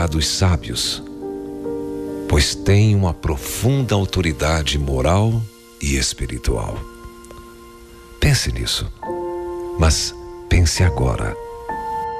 considerados sábios, pois têm uma profunda autoridade moral e espiritual. Pense nisso, mas pense agora.